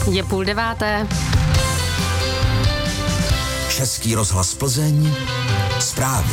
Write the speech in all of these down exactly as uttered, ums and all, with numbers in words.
Je půl deváté. Český rozhlas Plzeň. Zprávy.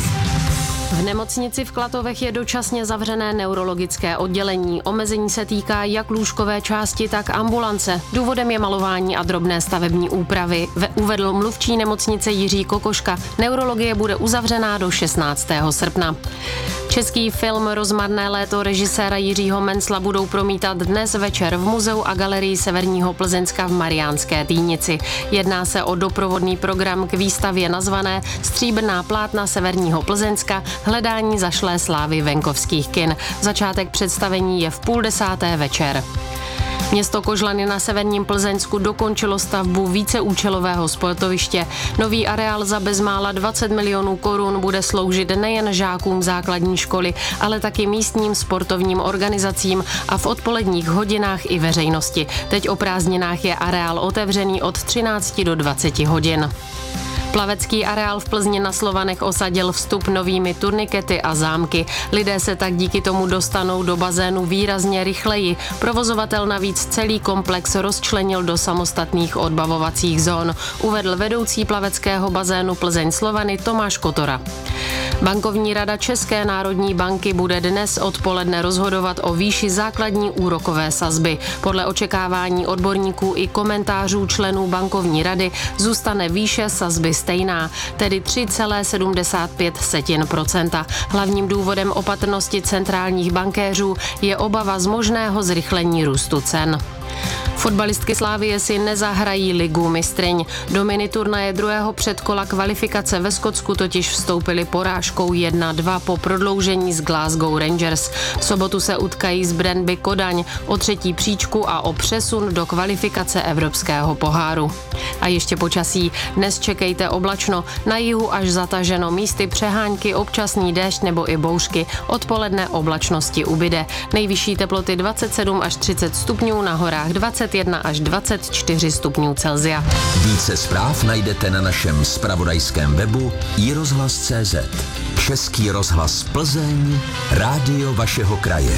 V nemocnici v Klatovech je dočasně zavřené neurologické oddělení. Omezení se týká jak lůžkové části, tak ambulance. Důvodem je malování a drobné stavební úpravy. Ve uvedl mluvčí nemocnice Jiří Kokoška. Neurologie bude uzavřená do šestnáctého srpna. Český film Rozmarné léto režiséra Jiřího Mencla budou promítat dnes večer v muzeu a galerii Severního Plzeňska v Mariánské Týnici. Jedná se o doprovodný program k výstavě nazvané Stříbrná plátna Severního Plzeňska, hledání zašlé slávy venkovských kin. Začátek představení je v půl desáté večer. Město Kožlany na severním Plzeňsku dokončilo stavbu víceúčelového sportoviště. Nový areál za bezmála dvacet milionů korun bude sloužit nejen žákům základní školy, ale taky místním sportovním organizacím a v odpoledních hodinách i veřejnosti. Teď o prázdninách je areál otevřený od třinácti do dvaceti hodin. Plavecký areál v Plzni na Slovanech osadil vstup novými turnikety a zámky. Lidé se tak díky tomu dostanou do bazénu výrazně rychleji. Provozovatel navíc celý komplex rozčlenil do samostatných odbavovacích zón, uvedl vedoucí plaveckého bazénu Plzeň Slovany Tomáš Kotora. Bankovní rada České národní banky bude dnes odpoledne rozhodovat o výši základní úrokové sazby. Podle očekávání odborníků i komentářů členů bankovní rady zůstane výše sazby stejná, tedy tři celá sedmdesát pět procenta. Hlavním důvodem opatrnosti centrálních bankéřů je obava z možného zrychlení růstu cen. Fotbalistky Slavie si nezahrají ligu mistryň. Do miniturnaje druhého předkola kvalifikace ve Skotsku totiž vstoupili porážkou jedna dva po prodloužení s Glasgow Rangers. V sobotu se utkají s Brøndby Kodaň o třetí příčku a o přesun do kvalifikace Evropského poháru. A ještě počasí. Dnes čekejte oblačno, na jihu až zataženo, místy přehánky, občasný déšť nebo i bouřky. Odpoledne oblačnosti ubyde. Nejvyšší teploty dvacet sedm až třicet stupňů, na horách dvacet jedna až dvacet čtyři stupňů Celsia. Více zpráv najdete na našem zpravodajském webu i rozhlas tečka cé zet. Český rozhlas Plzeň, rádio vašeho kraje.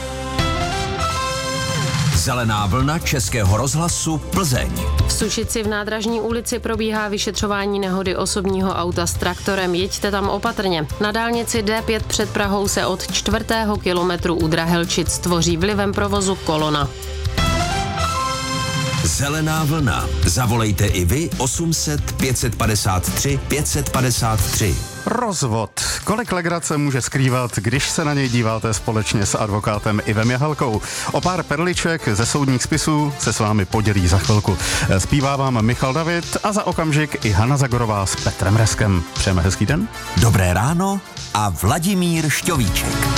Zelená vlna Českého rozhlasu Plzeň. V Sušici v Nádražní ulici probíhá vyšetřování nehody osobního auta s traktorem. Jeďte tam opatrně. Na dálnici D pět před Prahou se od čtvrtého kilometru u Drahelčic tvoří vlivem provozu kolona. Zelená vlna. Zavolejte i vy osm set pět padesát tři pět padesát tři. Rozvod. Kolik legrace může skrývat, když se na něj díváte společně s advokátem Ivem Jahelkou? O pár perliček ze soudních spisů se s vámi podělí za chvilku. Zpívá vám Michal David a za okamžik i Hana Zagorová s Petrem Reskem. Přejeme hezký den. Dobré ráno a Vladimír Šťovíček.